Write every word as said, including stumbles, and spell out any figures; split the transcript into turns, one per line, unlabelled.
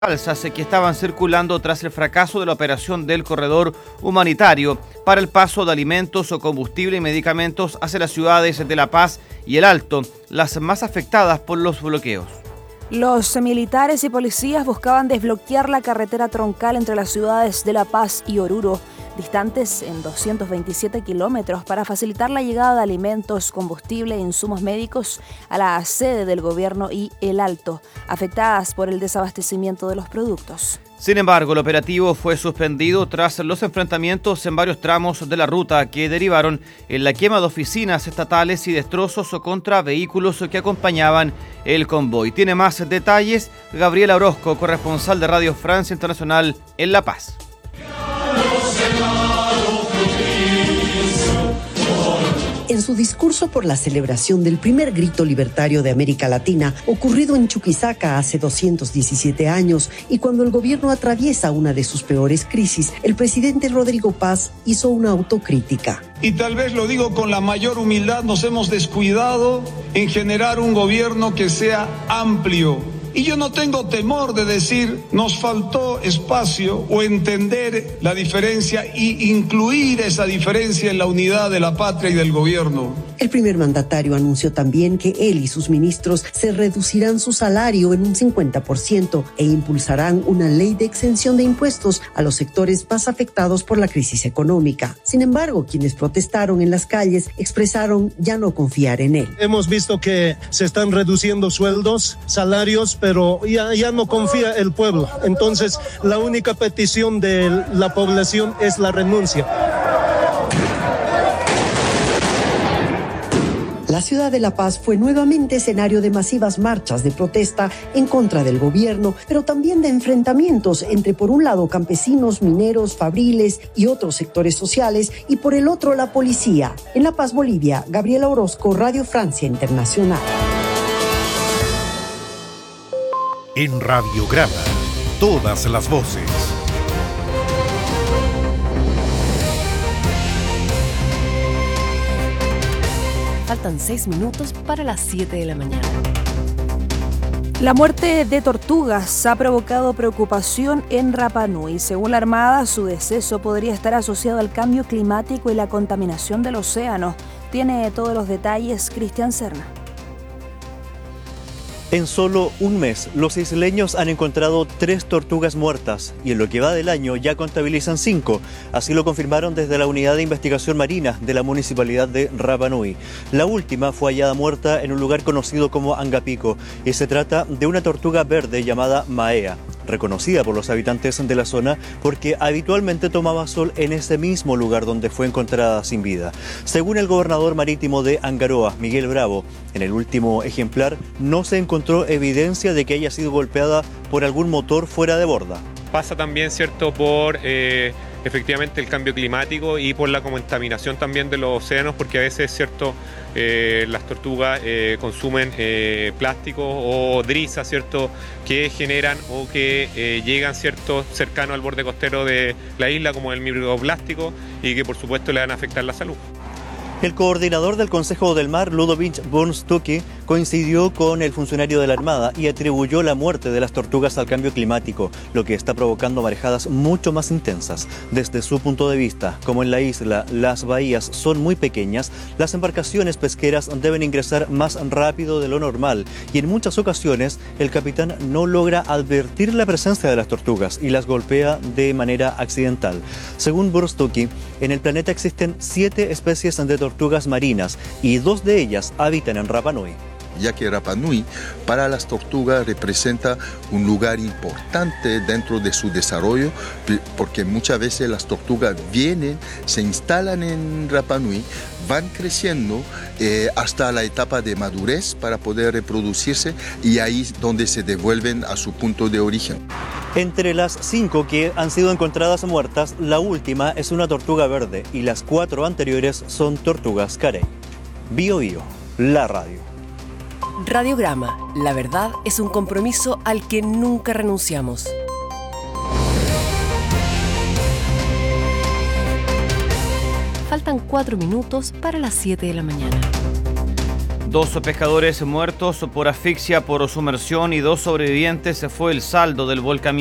Balsas que estaban circulando tras el fracaso de la operación del corredor humanitario para el paso de alimentos o combustible y medicamentos hacia las ciudades de La Paz y El Alto, las más afectadas por los bloqueos.
Los militares y policías buscaban desbloquear la carretera troncal entre las ciudades de La Paz y Oruro, distantes en doscientos veintisiete kilómetros, para facilitar la llegada de alimentos, combustible e insumos médicos a la sede del gobierno y El Alto, afectadas por el desabastecimiento de los productos.
Sin embargo, el operativo fue suspendido tras los enfrentamientos en varios tramos de la ruta que derivaron en la quema de oficinas estatales y destrozos contra vehículos que acompañaban el convoy. Tiene más detalles Gabriela Orozco, corresponsal de Radio Francia Internacional en La Paz.
En su discurso por la celebración del primer grito libertario de América Latina, ocurrido en Chuquisaca hace doscientos diecisiete años, y cuando el gobierno atraviesa una de sus peores crisis, el presidente Rodrigo Paz hizo una autocrítica.
Y tal vez lo digo con la mayor humildad, nos hemos descuidado en generar un gobierno que sea amplio. Y yo no tengo temor de decir, nos faltó espacio o entender la diferencia y incluir esa diferencia en la unidad de la patria y del gobierno.
El primer mandatario anunció también que él y sus ministros se reducirán su salario en un cincuenta por ciento e impulsarán una ley de exención de impuestos a los sectores más afectados por la crisis económica. Sin embargo, quienes protestaron en las calles expresaron ya no confiar en él.
Hemos visto que se están reduciendo sueldos, salarios, pero ya, ya no confía el pueblo. Entonces, la única petición de la población es la renuncia.
La ciudad de La Paz fue nuevamente escenario de masivas marchas de protesta en contra del gobierno, pero también de enfrentamientos entre, por un lado, campesinos, mineros, fabriles y otros sectores sociales, y por el otro, la policía. En La Paz, Bolivia, Gabriela Orozco, Radio Francia Internacional.
En Radiograma, todas las voces.
Faltan seis minutos para las siete de la mañana.
La muerte de tortugas ha provocado preocupación en Rapa Nui. Según la Armada, su deceso podría estar asociado al cambio climático y la contaminación del océano. Tiene todos los detalles Cristian Serna.
En solo un mes, los isleños han encontrado tres tortugas muertas y en lo que va del año ya contabilizan cinco. Así lo confirmaron desde la Unidad de Investigación Marina de la Municipalidad de Rapa Nui. La última fue hallada muerta en un lugar conocido como Angapico y se trata de una tortuga verde llamada Maea, reconocida por los habitantes de la zona porque habitualmente tomaba sol en ese mismo lugar donde fue encontrada sin vida. Según el gobernador marítimo de Angaroa, Miguel Bravo, en el último ejemplar no se encontró evidencia de que haya sido golpeada por algún motor fuera de borda.
Pasa también, cierto, por eh, efectivamente el cambio climático y por la contaminación también de los océanos, porque a veces, cierto, eh, las tortugas eh, consumen eh, plástico o drizas, cierto, que generan o que eh, llegan, cierto, cercano al borde costero de la isla, como el microplástico, y que por supuesto le van a afectar la salud.
El coordinador del Consejo del Mar, Ludovic Bornstucki, coincidió con el funcionario de la Armada y atribuyó la muerte de las tortugas al cambio climático, lo que está provocando marejadas mucho más intensas. Desde su punto de vista, como en la isla las bahías son muy pequeñas, las embarcaciones pesqueras deben ingresar más rápido de lo normal y en muchas ocasiones el capitán no logra advertir la presencia de las tortugas y las golpea de manera accidental. Según Bornstucki, en el planeta existen siete especies de tortugas tortugas marinas y dos de ellas habitan en Rapa Nui.
Ya que Rapa Nui para las tortugas representa un lugar importante dentro de su desarrollo, porque muchas veces las tortugas vienen, se instalan en Rapa Nui, van creciendo eh, hasta la etapa de madurez para poder reproducirse y ahí es donde se devuelven a su punto de origen.
Entre las cinco que han sido encontradas muertas, la última es una tortuga verde y las cuatro anteriores son tortugas carey. Bio Bio, la radio.
Radiograma, la verdad es un compromiso al que nunca renunciamos. Faltan cuatro minutos para las siete de la mañana.
Dos pescadores muertos por asfixia por sumersión y dos sobrevivientes fue el saldo del volcán